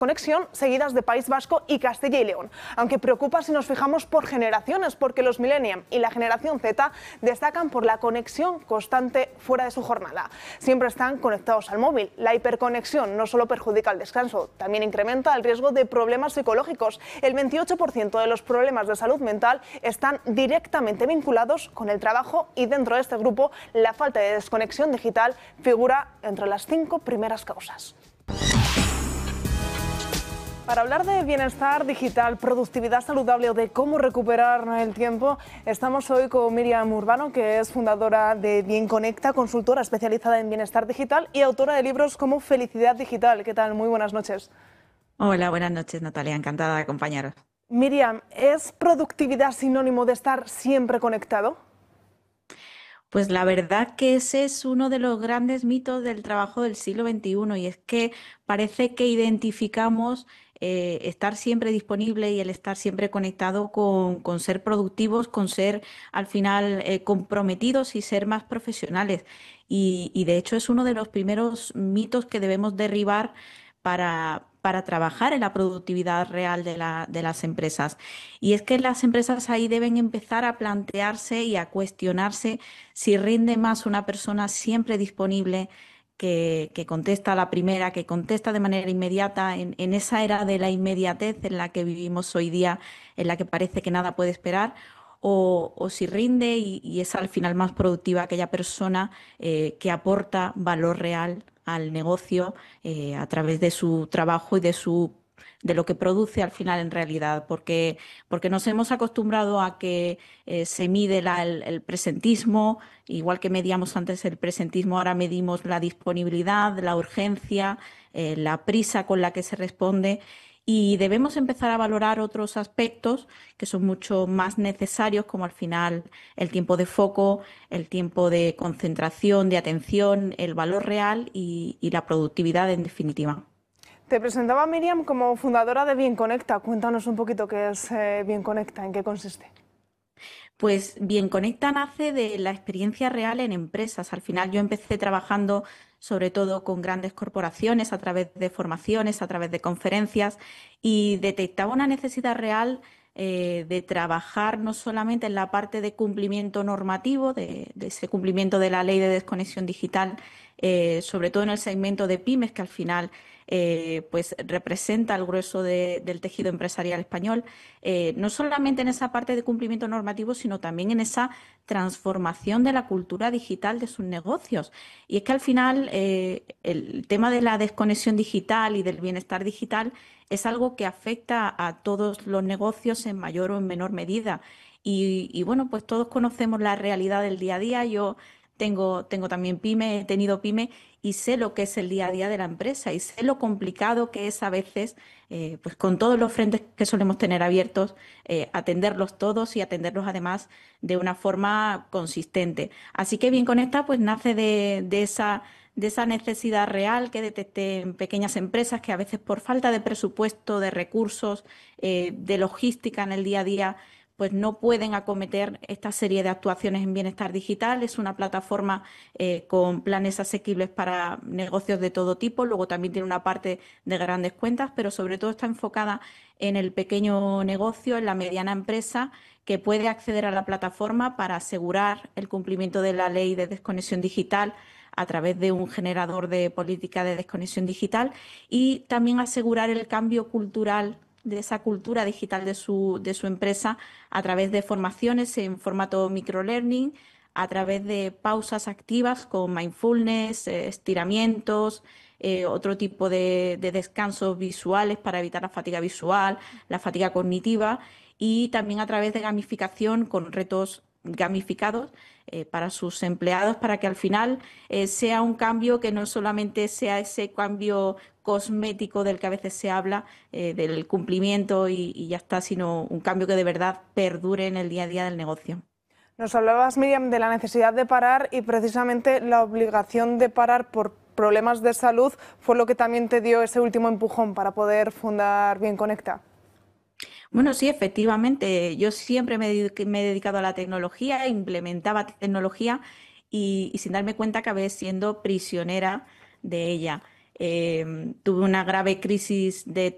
conexión seguidas de País Vasco y Castilla y León, aunque preocupa si nos fijamos por generaciones, porque los millennials y la generación Z destacan por la conexión constante fuera de su jornada. Siempre están conectados al móvil. La hiperconexión no solo perjudica el descanso, también incrementa el riesgo de problemas psicológicos. El 28% de los problemas de salud mental están directamente vinculados con el trabajo y dentro de este grupo la falta de desconexión digital figura entre las 5 primeras causas. Para hablar de bienestar digital, productividad saludable o de cómo recuperar el tiempo, estamos hoy con Miriam Urbano, que es fundadora de Bien Conecta, consultora especializada en bienestar digital y autora de libros como Felicidad Digital. ¿Qué tal? Muy buenas noches. Hola, buenas noches, Natalia. Encantada de acompañaros. Miriam, ¿es productividad sinónimo de estar siempre conectado? Pues la verdad que ese es uno de los grandes mitos del trabajo del siglo XXI y es que parece que identificamos estar siempre disponible y el estar siempre conectado con ser productivos, con ser al final comprometidos y ser más profesionales. Y de hecho es uno de los primeros mitos que debemos derribar para trabajar en la productividad real de las empresas. Y es que las empresas ahí deben empezar a plantearse y a cuestionarse si rinde más una persona siempre disponible que contesta a la primera, que contesta de manera inmediata en esa era de la inmediatez en la que vivimos hoy día, en la que parece que nada puede esperar, o si rinde y es al final más productiva aquella persona que aporta valor real al negocio a través de su trabajo y de lo que produce al final en realidad, porque nos hemos acostumbrado a que se mide el presentismo, igual que medíamos antes el presentismo, ahora medimos la disponibilidad, la urgencia, la prisa con la que se responde. Y debemos empezar a valorar otros aspectos que son mucho más necesarios, como al final el tiempo de foco, el tiempo de concentración, de atención, el valor real y la productividad en definitiva. Te presentaba Miriam como fundadora de Bien Conecta. Cuéntanos un poquito qué es Bien Conecta, en qué consiste. Pues Bien Conecta nace de la experiencia real en empresas. Al final yo empecé trabajando sobre todo con grandes corporaciones a través de formaciones, a través de conferencias y detectaba una necesidad real de trabajar no solamente en la parte de cumplimiento normativo, de ese cumplimiento de la ley de desconexión digital, sobre todo en el segmento de pymes, que al final pues representa el grueso del tejido empresarial español, no solamente en esa parte de cumplimiento normativo, sino también en esa transformación de la cultura digital de sus negocios. Y es que al final el tema de la desconexión digital y del bienestar digital es algo que afecta a todos los negocios en mayor o en menor medida. Y bueno, pues todos conocemos la realidad del día a día. Yo tengo también pyme, he tenido pyme y sé lo que es el día a día de la empresa y sé lo complicado que es a veces, pues con todos los frentes que solemos tener abiertos, atenderlos todos y atenderlos además de una forma consistente. Así que Bien Conecta pues nace de esa necesidad real que detecté en pequeñas empresas que a veces por falta de presupuesto, de recursos, de logística en el día a día, pues no pueden acometer esta serie de actuaciones en bienestar digital. Es una plataforma con planes asequibles para negocios de todo tipo. Luego también tiene una parte de grandes cuentas, pero sobre todo está enfocada en el pequeño negocio, en la mediana empresa, que puede acceder a la plataforma para asegurar el cumplimiento de la ley de desconexión digital a través de un generador de política de desconexión digital y también asegurar el cambio cultural de esa cultura digital de su empresa a través de formaciones en formato microlearning, a través de pausas activas con mindfulness, estiramientos, otro tipo de descansos visuales para evitar la fatiga visual, la fatiga cognitiva y también a través de gamificación con retos gamificados para sus empleados para que al final sea un cambio que no solamente sea ese cambio cosmético del que a veces se habla, del cumplimiento y ya está, sino un cambio que de verdad perdure en el día a día del negocio. Nos hablabas, Miriam, de la necesidad de parar y precisamente la obligación de parar por problemas de salud fue lo que también te dio ese último empujón para poder fundar Bien Conecta. Bueno, sí, efectivamente. Yo siempre me he dedicado a la tecnología, implementaba tecnología y sin darme cuenta acabé siendo prisionera de ella. Tuve una grave crisis de